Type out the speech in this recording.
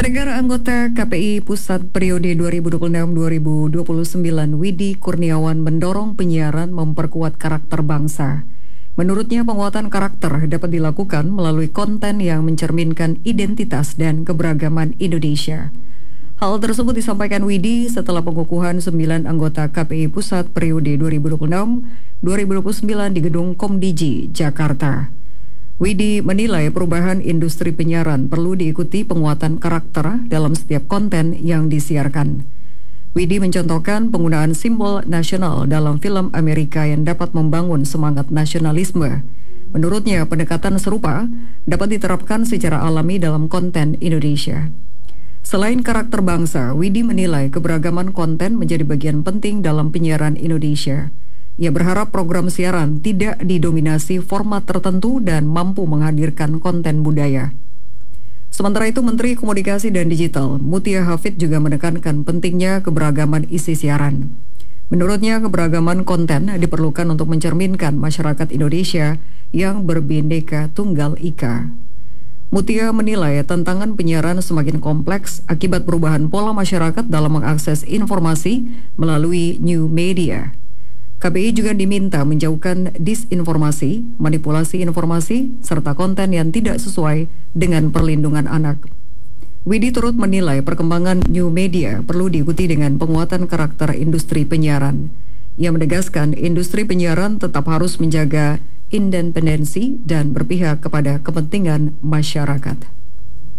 Pendengar, anggota KPI Pusat periode 2026-2029 Widi Kurniawan mendorong penyiaran memperkuat karakter bangsa. Menurutnya, penguatan karakter dapat dilakukan melalui konten yang mencerminkan identitas dan keberagaman Indonesia. Hal tersebut disampaikan Widi setelah pengukuhan 9 anggota KPI Pusat periode 2026-2029 di Gedung Komdiji, Jakarta. Widi menilai perubahan industri penyiaran perlu diikuti penguatan karakter dalam setiap konten yang disiarkan. Widi mencontohkan penggunaan simbol nasional dalam film Amerika yang dapat membangun semangat nasionalisme. Menurutnya, pendekatan serupa dapat diterapkan secara alami dalam konten Indonesia. Selain karakter bangsa, Widi menilai keberagaman konten menjadi bagian penting dalam penyiaran Indonesia. Ia berharap program siaran tidak didominasi format tertentu dan mampu menghadirkan konten budaya. Sementara itu, Menteri Komunikasi dan Digital, Mutia Hafid juga menekankan pentingnya keberagaman isi siaran. Menurutnya, keberagaman konten diperlukan untuk mencerminkan masyarakat Indonesia yang berbineka tunggal ika. Mutia menilai tantangan penyiaran semakin kompleks akibat perubahan pola masyarakat dalam mengakses informasi melalui new media. KPI juga diminta menjauhkan disinformasi, manipulasi informasi, serta konten yang tidak sesuai dengan perlindungan anak. Widi turut menilai perkembangan new media perlu diikuti dengan penguatan karakter industri penyiaran. Ia menegaskan industri penyiaran tetap harus menjaga independensi dan berpihak kepada kepentingan masyarakat.